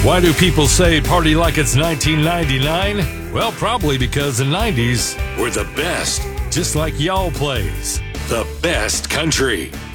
Why do people say party like it's 1999? Well, probably because the 90s were the best, just like y'all plays. The best country.